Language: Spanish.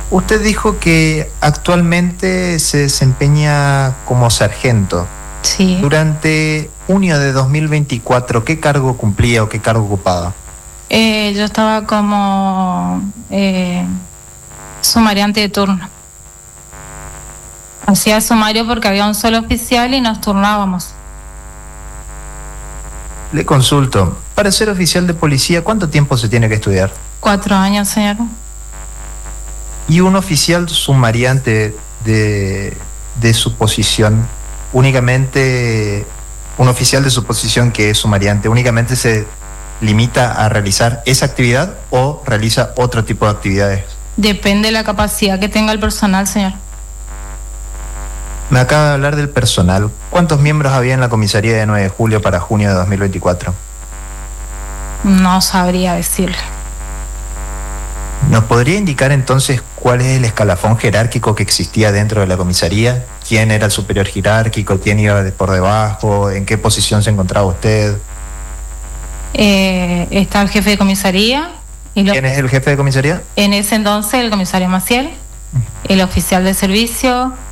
Usted dijo que actualmente se desempeña como sargento. Sí. Durante junio de 2024, ¿qué cargo cumplía o qué cargo ocupaba? Yo estaba como sumariante de turno. Hacía sumario porque había un solo oficial y nos turnábamos. Le consulto, para ser oficial de policía, ¿cuánto tiempo se tiene que estudiar? 4 años, señor. Y un oficial sumariante de su posición, únicamente, un oficial de su posición que es sumariante, ¿únicamente se limita a realizar esa actividad o realiza otro tipo de actividades? Depende de la capacidad que tenga el personal, señor. Me acaba de hablar del personal. ¿Cuántos miembros había en la comisaría de 9 de julio para junio de 2024? No sabría decirle. ¿Nos podría indicar entonces cuál es el escalafón jerárquico que existía dentro de la comisaría? ¿Quién era el superior jerárquico? ¿Quién iba por debajo? ¿En qué posición se encontraba usted? Está el jefe de comisaría. ¿Quién es el jefe de comisaría? En ese entonces el comisario Maciel, el oficial de servicio,